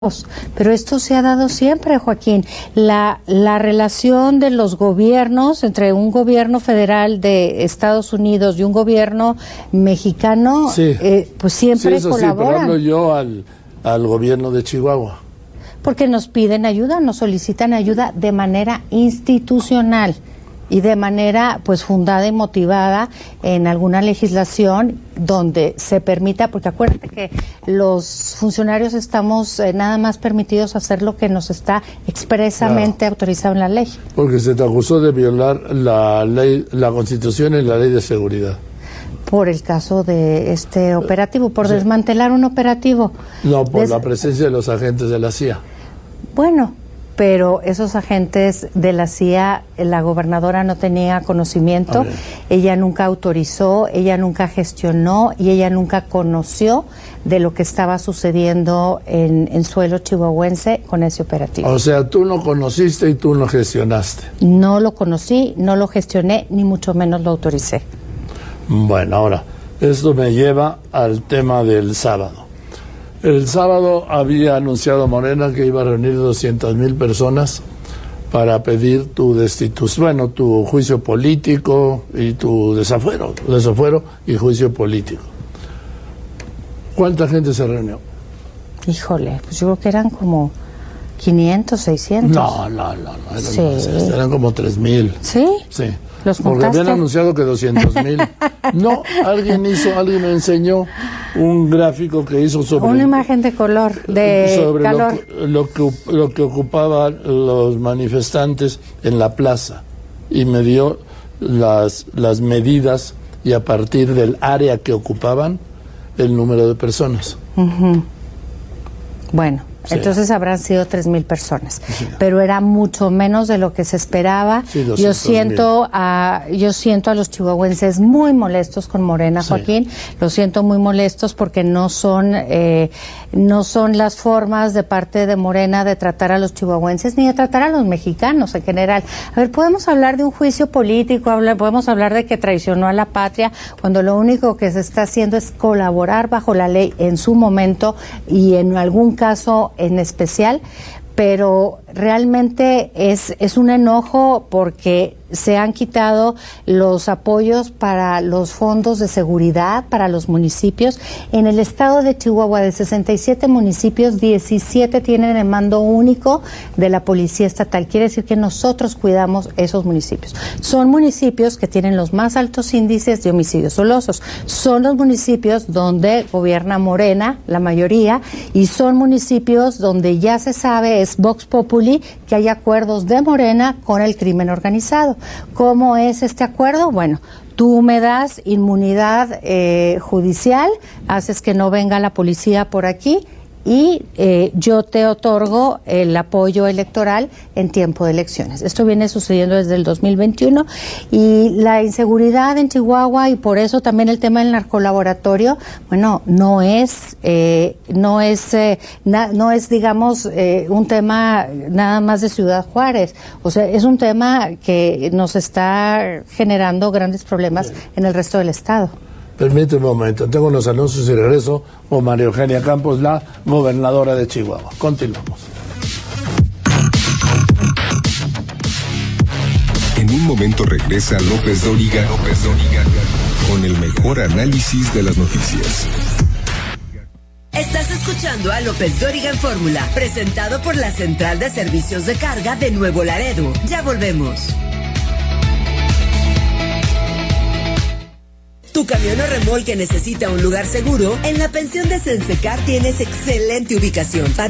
Pero esto se ha dado siempre, Joaquín. La relación de los gobiernos, entre un gobierno federal de Estados Unidos y un gobierno mexicano, sí. Pues siempre sí, colaboran. Sí, pero hablo yo al gobierno de Chihuahua. Porque nos piden ayuda, nos solicitan ayuda de manera institucional y de manera pues fundada y motivada en alguna legislación donde se permita, porque acuérdate que los funcionarios estamos nada más permitidos hacer lo que nos está expresamente autorizado en la ley. Porque se te acusó de violar la ley, la Constitución y la ley de seguridad. Por el caso de este operativo, por desmantelar un operativo. No, por la presencia de los agentes de la CIA. Bueno, pero esos agentes de la CIA, la gobernadora no tenía conocimiento, ella nunca autorizó, ella nunca gestionó y ella nunca conoció de lo que estaba sucediendo en suelo chihuahuense con ese operativo. O sea, tú no conociste y tú no gestionaste. No lo conocí, no lo gestioné, ni mucho menos lo autoricé. Bueno, ahora, esto me lleva al tema del sábado. El sábado había anunciado Morena que iba a reunir 200,000 personas para pedir tu destitución, bueno, tu juicio político y tu desafuero y juicio político. ¿Cuánta gente se reunió? Híjole, pues yo creo que eran como 500, 600. No, eran como 3,000. ¿Sí? Sí. ¿Los Porque contaste? habían anunciado que 200,000. No, alguien me enseñó un gráfico que hizo sobre una imagen de color, de sobre calor. lo que ocupaban los manifestantes en la plaza y me dio las medidas y a partir del área que ocupaban el número de personas. Bueno, sí. Entonces habrán sido 3,000 personas, sí. Pero era mucho menos de lo que se esperaba. Sí, yo siento a los chihuahuenses muy molestos con Morena, Joaquín. Sí. Los siento muy molestos porque no son las formas de parte de Morena de tratar a los chihuahuenses ni de tratar a los mexicanos en general. A ver, podemos hablar de un juicio político, podemos hablar de que traicionó a la patria, cuando lo único que se está haciendo es colaborar bajo la ley en su momento y en algún caso en especial, pero realmente es un enojo porque se han quitado los apoyos para los fondos de seguridad para los municipios. En el estado de Chihuahua, de 67 municipios, 17 tienen el mando único de la Policía Estatal. Quiere decir que nosotros cuidamos esos municipios. Son municipios que tienen los más altos índices de homicidios dolosos. Son los municipios donde gobierna Morena, la mayoría, y son municipios donde ya se sabe, es Vox Populi, que hay acuerdos de Morena con el crimen organizado. ¿Cómo es este acuerdo? Bueno, tú me das inmunidad judicial, haces que no venga la policía por aquí y yo te otorgo el apoyo electoral en tiempo de elecciones. Esto viene sucediendo desde el 2021 y la inseguridad en Chihuahua, y por eso también el tema del narcolaboratorio, bueno, no es digamos un tema nada más de Ciudad Juárez. O sea, es un tema que nos está generando grandes problemas en el resto del estado. Permíteme un momento, tengo unos anuncios y regreso con María Eugenia Campos, la gobernadora de Chihuahua. Continuamos. En un momento regresa López Dóriga con el mejor análisis de las noticias. Estás escuchando a López Dóriga en Fórmula, presentado por la Central de Servicios de Carga de Nuevo Laredo. Ya volvemos. Tu camión o remolque necesita un lugar seguro. En la pensión de Sensecar tienes excelente ubicación.